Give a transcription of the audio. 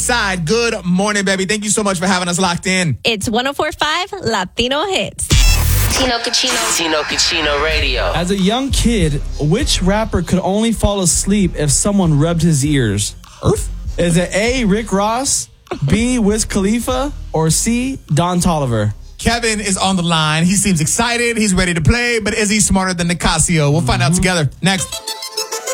Side, good morning, baby. Thank you so much for having us locked in. It's 104.5 Latino Hits. Tino Cucino Radio. As a young kid, which rapper could only fall asleep if someone rubbed his ears? Earth? Is it A, Rick Ross, B, Wiz Khalifa, or C, Don Toliver? Kevin is on the line. He seems excited. He's ready to play, but is he smarter than Nicasio? We'll find out together next.